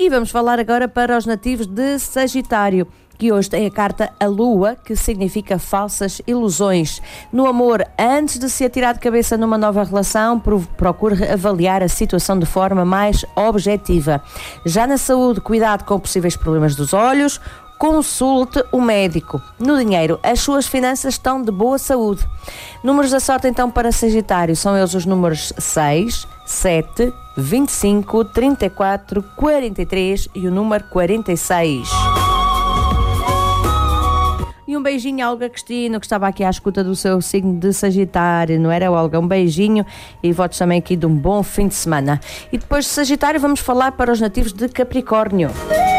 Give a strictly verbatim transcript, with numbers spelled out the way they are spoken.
E vamos falar agora para os nativos de Sagitário, que hoje tem a carta A Lua, que significa falsas ilusões. No amor, antes de se atirar de cabeça numa nova relação, procure avaliar a situação de forma mais objetiva. Já na saúde, cuidado com possíveis problemas dos olhos, consulte o médico. No dinheiro, as suas finanças estão de boa saúde. Números da sorte então para Sagitário, são eles os números seis, sete, vinte e cinco, trinta e quatro, quarenta e três e o número quarenta e seis. E um beijinho à Olga Cristino, que estava aqui à escuta do seu signo de Sagitário, não era, Olga? Um beijinho e votos também aqui de um bom fim de semana. E depois de Sagitário vamos falar para os nativos de Capricórnio.